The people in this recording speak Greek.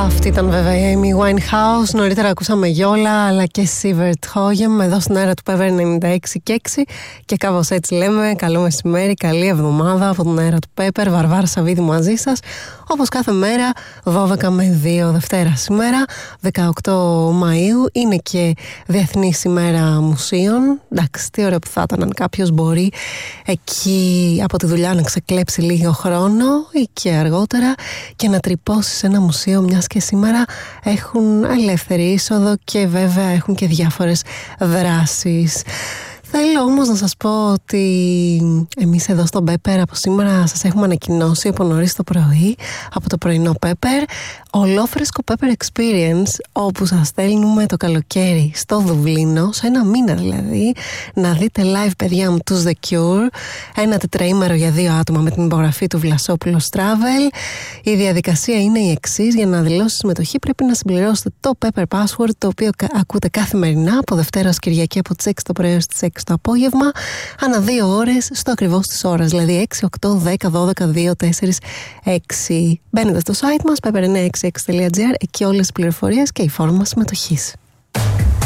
Αυτή ήταν βέβαια η Amy Winehouse. Νωρίτερα ακούσαμε Γιόλα αλλά και Sievert Hogem εδώ στην αέρα του Pepper 96 και 6. Και κάπως έτσι λέμε. Καλό μεσημέρι, καλή εβδομάδα από την αέρα του Pepper. Βαρβάρα Σαββίδη μαζί σας. Όπως κάθε μέρα, 12 με 2 Δευτέρα σήμερα, 18 Μαΐου. Είναι και Διεθνής ημέρα μουσείων. Εντάξει, τι ωραίο που θα ήταν αν κάποιος μπορεί εκεί από τη δουλειά να ξεκλέψει λίγο χρόνο ή και αργότερα και να τρυπώσει σε ένα μουσείο, μιας και σήμερα έχουν ελεύθερη είσοδο και βέβαια έχουν και διάφορες δράσεις. Θέλω όμως να σας πω ότι εμείς εδώ στο Pepper από σήμερα σας έχουμε ανακοινώσει από νωρίς το πρωί, από το πρωινό Pepper, ολόφρεσκο Pepper Experience, όπου σας στέλνουμε το καλοκαίρι στο Δουβλίνο, σε ένα μήνα δηλαδή, να δείτε live, παιδιά μου, τους The Cure, ένα τετραήμερο για 2 άτομα με την υπογραφή του Βλασόπουλος Travel. Η διαδικασία είναι η εξής: για να δηλώσει συμμετοχή πρέπει να συμπληρώσετε το Pepper Password, το οποίο ακούτε καθημερινά από Δευτέρα ως Κυριακή από τις 6 το πρωί ως τις 6 το απόγευμα, ανά 2 ώρες στο ακριβώς της ώρας, δηλαδή 6, 8, 10, 12, 2, 4, 6. Μπαίνετε στο site μας pepper966.gr, εκεί όλες τις πληροφορίες και η φόρμα συμμετοχής.